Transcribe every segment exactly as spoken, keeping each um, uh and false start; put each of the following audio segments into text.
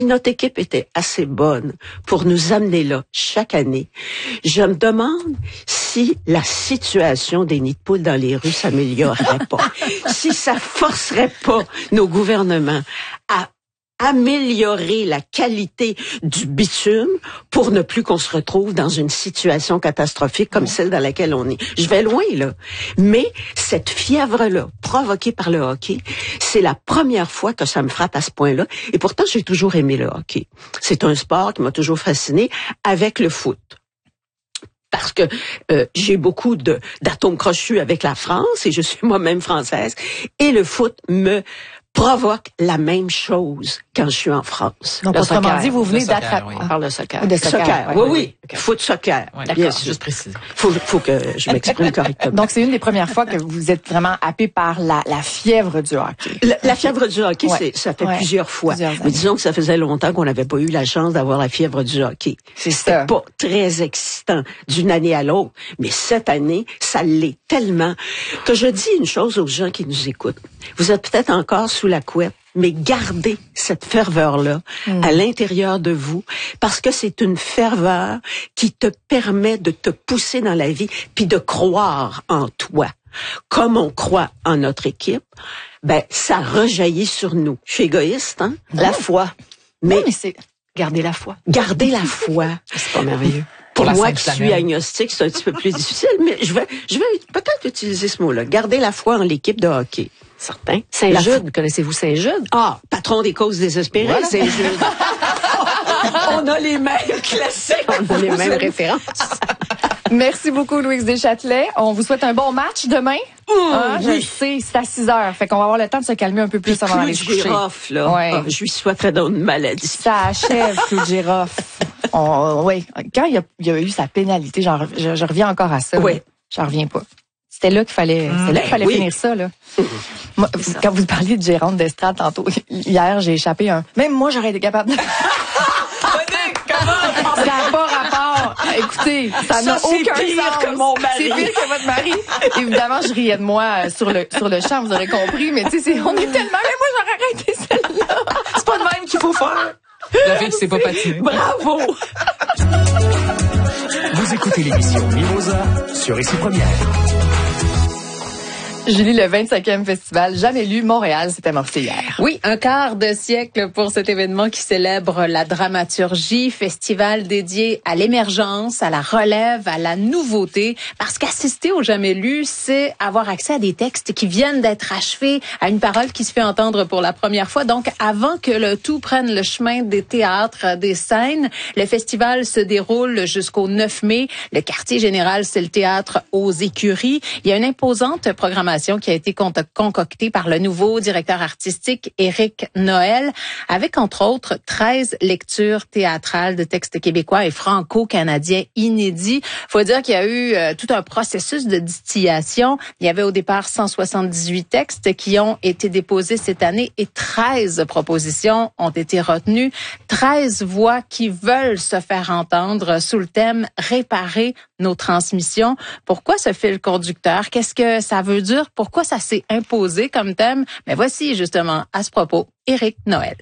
notre équipe était assez bonne pour nous amener là chaque année, je me demande si la situation des nids de poules dans les rues s'améliorerait pas, si ça forcerait pas nos gouvernements à améliorer la qualité du bitume pour ne plus qu'on se retrouve dans une situation catastrophique comme celle dans laquelle on est. Je vais loin, là. Mais cette fièvre-là, provoquée par le hockey, c'est la première fois que ça me frappe à ce point-là. Et pourtant, j'ai toujours aimé le hockey. C'est un sport qui m'a toujours fasciné avec le foot. Parce que euh, j'ai beaucoup de d'atomes crochus avec la France et je suis moi-même française. Et le foot me provoque la même chose quand je suis en France. Donc, le autrement soccer. dit, vous venez d'attraper. Oui. On parle de soccer. De soccer. soccer. Ouais, oui, oui. oui. Okay. Foot, soccer. Ouais, bien sûr. Juste préciser. Faut, faut que je m'exprime correctement. Donc, c'est une des premières fois que vous êtes vraiment happé par la, la fièvre du hockey. La, la fièvre du hockey, ouais. c'est, ça fait ouais. plusieurs fois. Plusieurs Mais disons que ça faisait longtemps qu'on n'avait pas eu la chance d'avoir la fièvre du hockey. C'est C'était ça. pas très excitant d'une année à l'autre. Mais cette année, ça l'est tellement que je dis une chose aux gens qui nous écoutent. Vous êtes peut-être encore sous la couette, mais gardez cette ferveur-là mmh. à l'intérieur de vous, parce que c'est une ferveur qui te permet de te pousser dans la vie, puis de croire en toi. Comme on croit en notre équipe, ben ça rejaillit sur nous. Je suis égoïste, hein? Non. La foi. Mais, non, mais c'est garder la foi. Garder la foi. C'est pas merveilleux. Pour, Pour moi qui suis agnostique, c'est un petit peu plus difficile, mais je vais, je vais peut-être utiliser ce mot-là. Garder la foi en l'équipe de hockey. Certain. Saint-Jude, f... connaissez-vous Saint-Jude? Ah, patron des causes désespérées, voilà. Saint-Jude. On a les mêmes classiques. On a les mêmes références. Merci beaucoup, Louise Deschâtelet. On vous souhaite un bon match demain. Mmh, hein, oui. Je le sais, c'est à six heures. Fait qu'on va avoir le temps de se calmer un peu plus avant d'aller se coucher. Girofle, là. Ouais. Oh, je lui souhaiterais dans une maladie. Ça achève, Claude Girofle. On, ouais. Quand il y, a, il y a eu sa pénalité, genre, je, je reviens encore à ça. Oui. J'en reviens pas. C'était là qu'il fallait, mmh, c'était là qu'il fallait oui. finir ça, là. Mmh. Moi, quand vous parliez de Gérante d'estrade tantôt, hier, j'ai échappé un. Même moi, j'aurais été capable de. Ça n'a pas rapport. Écoutez, ça n'a aucun sens. Que mon mari. C'est pire que votre mari. Évidemment, je riais de moi sur le sur le champ, vous aurez compris, mais tu sais, on est tellement. Mais moi, j'aurais arrêté celle-là. C'est pas de même qu'il faut faire. La fille qui s'est pas patinée. Bravo. Vous écoutez l'émission Mimosa sur Ici Première. Julie, le vingt-cinquième festival Jamais lu Montréal s'est amorcé hier. Oui, un quart de siècle pour cet événement qui célèbre la dramaturgie, festival dédié à l'émergence, à la relève, à la nouveauté. Parce qu'assister au Jamais lu, c'est avoir accès à des textes qui viennent d'être achevés, à une parole qui se fait entendre pour la première fois. Donc, avant que le tout prenne le chemin des théâtres, des scènes, le festival se déroule jusqu'au neuf mai. Le quartier général, c'est le théâtre aux Écuries. Il y a une imposante programmation qui a été concoctée par le nouveau directeur artistique Éric Noël, avec entre autres treize lectures théâtrales de textes québécois et franco-canadiens inédits. Faut dire qu'il y a eu euh, tout un processus de distillation. Il y avait au départ cent soixante-dix-huit textes qui ont été déposés cette année et treize propositions ont été retenues. treize voix qui veulent se faire entendre sous le thème « Réparer nos transmissions ». Pourquoi ce fil conducteur? Qu'est-ce que ça veut dire? Pourquoi ça s'est imposé comme thème? Mais voici justement, à ce propos, Éric Noël.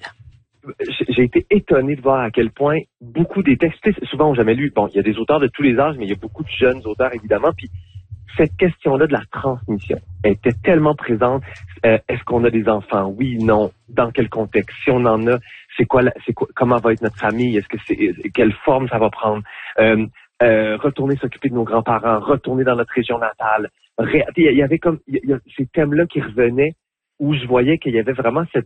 J'ai été étonné de voir à quel point beaucoup des textes, souvent on n'a jamais lu, bon, il y a des auteurs de tous les âges, mais il y a beaucoup de jeunes auteurs évidemment, puis cette question-là de la transmission était tellement présente. Euh, est-ce qu'on a des enfants? Oui, non. Dans quel contexte? Si on en a, c'est quoi, la, c'est quoi, comment va être notre famille? Est-ce que c'est, quelle forme ça va prendre? Euh, euh, retourner s'occuper de nos grands-parents, retourner dans notre région natale. Ré, il y avait comme, il y a ces thèmes-là qui revenaient où je voyais qu'il y avait vraiment cette,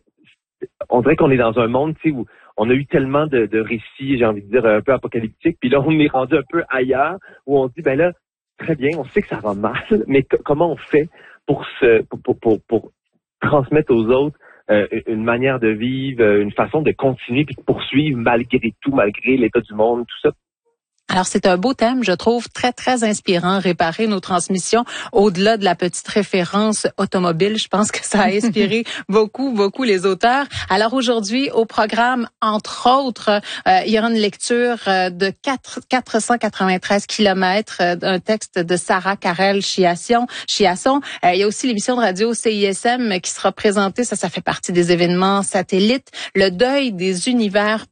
on dirait qu'on est dans un monde, tu sais, où on a eu tellement de, de récits, j'ai envie de dire, un peu apocalyptiques, puis là, on est rendu un peu ailleurs, où on dit, ben là, très bien, on sait que ça va mal, mais c- comment on fait pour se, pour, pour, pour, pour transmettre aux autres euh, une manière de vivre, une façon de continuer puis de poursuivre malgré tout, malgré l'état du monde, tout ça. Alors, c'est un beau thème, je trouve, très, très inspirant, réparer nos transmissions au-delà de la petite référence automobile. Je pense que ça a inspiré beaucoup, beaucoup les auteurs. Alors, aujourd'hui, au programme, entre autres, euh, il y aura une lecture euh, de quatre cent quatre-vingt-treize kilomètres euh, d'un texte de Sarah Carrel Chiasson. Chiasson. Euh, il y a aussi l'émission de radio C I S M qui sera présentée. Ça, ça fait partie des événements satellites. Le deuil des univers